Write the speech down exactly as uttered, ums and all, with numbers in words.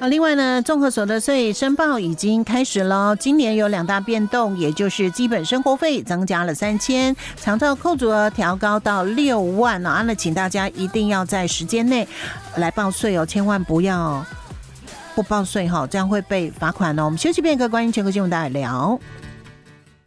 好，另外呢，综合所得税申报已经开始了，今年有两大变动，也就是基本生活费增加了三千，长照扣除额调高到六万啊，那请大家一定要在时间内来报税哦，千万不要不报税哈，这样会被罚款哦。我们休息片刻，关于全国新闻大家聊。